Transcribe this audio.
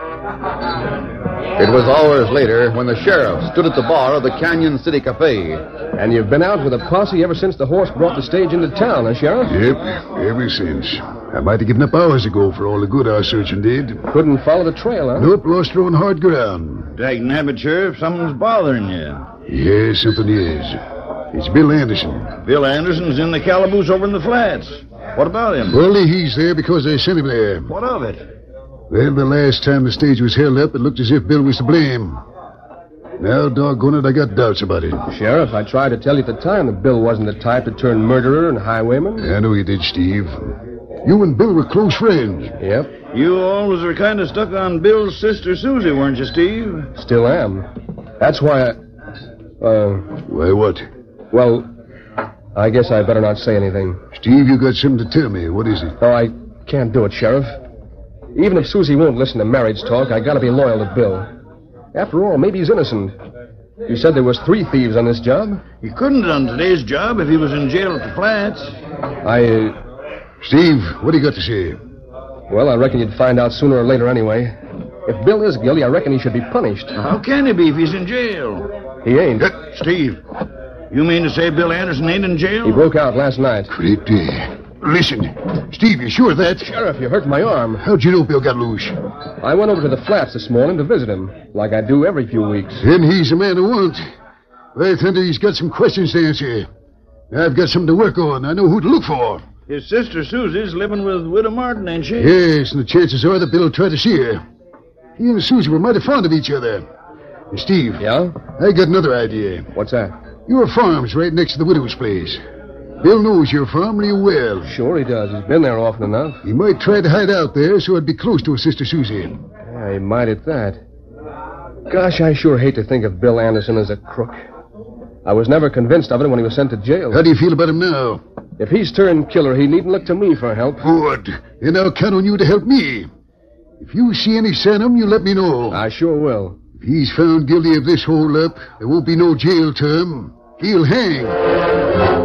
It was hours later when the sheriff stood at the bar of the Canyon City Cafe. And you've been out with a posse ever since the horse brought the stage into town, huh, Sheriff? Yep, ever since. I might have given up hours ago for all the good our searching did. Couldn't follow the trail, huh? Nope, lost her on hard ground. Dagnabbit, Sheriff, something's bothering you. Yes, something is. It's Bill Anderson. Bill Anderson's in the calaboose over in the flats. What about him? Well, he's there because they sent him there. What of it? Well, the last time the stage was held up, it looked as if Bill was to blame. Now, doggone it, I got doubts about it. Sheriff, I tried to tell you at the time that Bill wasn't the type to turn murderer and highwayman. I know you did, Steve. You and Bill were close friends. Yep. You always were kind of stuck on Bill's sister Susie, weren't you, Steve? Still am. That's why Why, what? Well, I guess I better not say anything. Steve, you got something to tell me. What is it? Oh, I can't do it, Sheriff. Even if Susie won't listen to marriage talk, I gotta be loyal to Bill. After all, maybe he's innocent. You said there was 3 thieves on this job? He couldn't have done today's job if he was in jail at the flats. Steve, what do you got to say? Well, I reckon you'd find out sooner or later anyway. If Bill is guilty, I reckon he should be punished. How can he be if he's in jail? He ain't. Steve, you mean to say Bill Anderson ain't in jail? He broke out last night. Great day. Listen, Steve, you sure of that? Sheriff, you hurt my arm. How'd you know Bill got loose? I went over to the flats this morning to visit him, like I do every few weeks. Then he's a man who won't. I think he's got some questions to answer. I've got something to work on. I know who to look for. His sister Susie's living with Widow Martin, ain't she? Yes, and the chances are that Bill will try to see her. He and Susie were mighty fond of each other. And Steve. Yeah? I got another idea. What's that? Your farm's right next to the widow's place. Bill knows your farm real well. Sure he does. He's been there often enough. He might try to hide out there so I'd be close to his sister Susie. Yeah, he might at that. Gosh, I sure hate to think of Bill Anderson as a crook. I was never convinced of it when he was sent to jail. How do you feel about him now? If he's turned killer, he needn't look to me for help. Good. Then I'll count on you to help me. If you see any sign of him, you let me know. I sure will. If he's found guilty of this hold-up, there won't be no jail term. He'll hang.